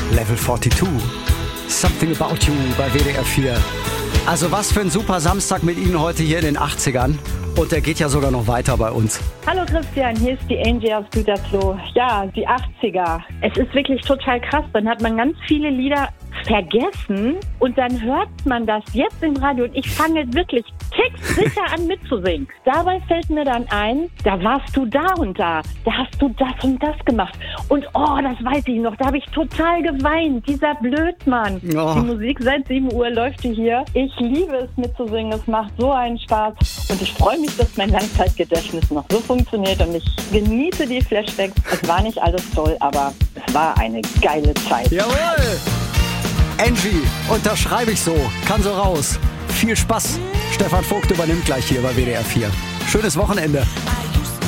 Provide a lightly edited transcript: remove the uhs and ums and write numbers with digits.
Level 42. Something About You bei WDR 4. Also was für ein super Samstag mit Ihnen heute hier in den 80ern. Und der geht ja sogar noch weiter bei uns. Hallo Christian, hier ist die Angie aus Gütersloh. Ja, die 80er. Es ist wirklich total krass. Dann hat man ganz viele Lieder vergessen und dann hört man das jetzt im Radio und ich fange wirklich textsicher an mitzusingen. Dabei fällt mir dann ein, da warst du da und da hast du das und das gemacht. Und das weiß ich noch, da habe ich total geweint. Dieser Blödmann. Oh. Die Musik seit 7 Uhr läuft hier. Ich liebe es mitzusingen, es macht so einen Spaß. Und ich freue mich, dass mein Langzeitgedächtnis noch so funktioniert und ich genieße die Flashbacks. Es war nicht alles toll, aber es war eine geile Zeit. Jawohl! Angie, unterschreibe ich so. Kann so raus. Viel Spaß. Stefan Vogt übernimmt gleich hier bei WDR 4. Schönes Wochenende.